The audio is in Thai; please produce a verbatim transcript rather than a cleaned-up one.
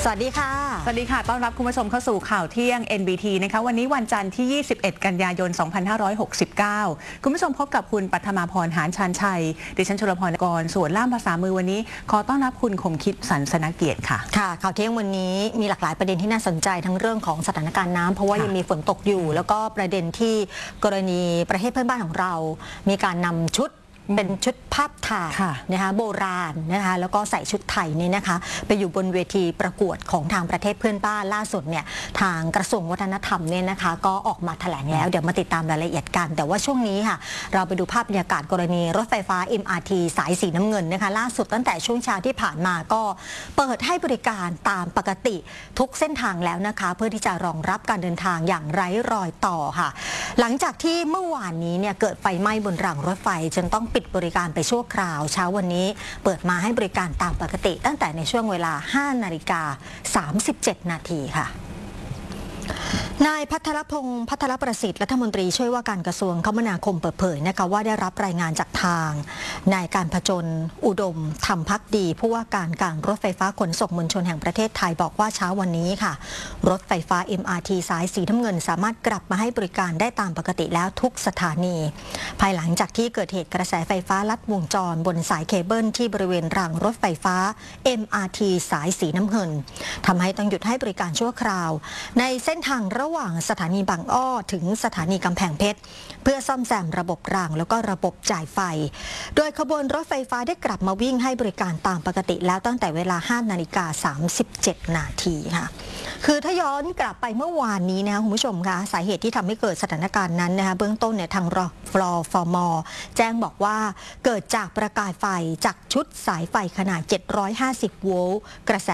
สวัสดีค่ะสวัสดีค่ะต้อนรับคุณผู้ชมเข้าสู่ข่าวเที่ยง เอ็น บี ที นะคะวันนี้วันจันทร์ที่ ยี่สิบเอ็ด กันยายน สองพันห้าร้อยหกสิบเก้า คุณผู้ชมพบกับคุณปัทมาพร หานชานชัยดิฉันชลพรกรส่วนล่ามภาษามือวันนี้ขอต้อนรับคุณคมคิดสันสนเกียรติค่ะค่ะข่าวเที่ยงวันนี้มีหลากหลายประเด็นที่น่าสนใจทั้งเรื่องของสถานการณ์น้ำเพราะว่ายังมีฝนตกอยู่แล้วก็ประเด็นที่กรณีประเทศเพื่อนบ้านของเรามีการนำชุดเป็นชุดภาพถ่ายนะคะโบราณนะคะแล้วก็ใส่ชุดไทยนี่นะคะไปอยู่บนเวทีประกวดของทางประเทศเพื่อนบ้านล่าสุดเนี่ยทางกระทรวงวัฒนธรรมเนี่ยนะคะก็ออกมาแถลงแล้วเดี๋ยวมาติดตามรายละเอียดกันแต่ว่าช่วงนี้ค่ะเราไปดูภาพบรรยากาศกรณีรถไฟฟ้า เอ็ม อาร์ ที สายสีน้ำเงินนะคะล่าสุดตั้งแต่ช่วงเช้าที่ผ่านมาก็เปิดให้บริการตามปกติทุกเส้นทางแล้วนะคะเพื่อที่จะรองรับการเดินทางอย่างไร้รอยต่อค่ะหลังจากที่เมื่อวานนี้เนี่ยเกิดไฟไหม้บนรางรถไฟจนต้องปิดบริการไปชั่วคราวเช้าวันนี้เปิดมาให้บริการตามปกติตั้งแต่ในช่วงเวลา ห้านาฬิกาสามสิบเจ็ดนาทีค่ะนายพัทรพงศ์พัทรประสิทธิ์รัฐมนตรีช่วยว่าการกระทรวงคมนาคมเปิดเผยนะคะว่าได้รับรายงานจากทางนายการผจญอุดมธรรมภักดีผู้ว่าการการรถไฟฟ้าขนส่งมวลชนแห่งประเทศไทยบอกว่าเช้าวันนี้ค่ะรถไฟฟ้า เอ็ม อาร์ ที สายสีน้ำเงินสามารถกลับมาให้บริการได้ตามปกติแล้วทุกสถานีภายหลังจากที่เกิดเหตุกระแสไฟฟ้าลัดวงจรบนสายเคเบิลที่บริเวณรางรถไฟฟ้า เอ็ม อาร์ ที สายสีน้ำเงินทำให้ต้องหยุดให้บริการชั่วคราวในเส้นทางระหว่างสถานีบางอ้อถึงสถานีกำแพงเพชรเพื่อซ่อมแซมระบบรางแล้วก็ระบบจ่ายไฟโดยขบวนรถไฟฟ้าได้กลับมาวิ่งให้บริการตามปกติแล้วตั้งแต่เวลา ห้านาฬิกาสามสิบเจ็ดนาทีค่ะคือถ้าย้อนกลับไปเมื่อวานนี้นะคะคุณผู้ชมคะสาเหตุที่ทำให้เกิดสถานการณ์นั้นนะคะเบื้องต้นเนี่ยทางรฟลฟมแจ้งบอกว่าเกิดจากประกายไฟจากชุดสายไฟขนาดเจ็ดร้อยห้าสิบโวลต์กระแส